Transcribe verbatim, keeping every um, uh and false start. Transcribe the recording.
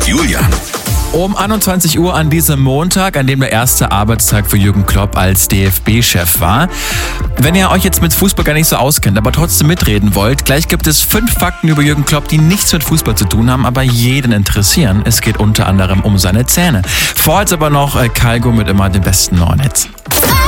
Julian. Um einundzwanzig Uhr an diesem Montag, an dem der erste Arbeitstag für Jürgen Klopp als D F B-Chef war. Wenn ihr euch jetzt mit Fußball gar nicht so auskennt, aber trotzdem mitreden wollt, gleich gibt es fünf Fakten über Jürgen Klopp, die nichts mit Fußball zu tun haben, aber jeden interessieren. Es geht unter anderem um seine Zähne. Vorher jetzt aber noch Kalgo mit immer den besten neuen Hits.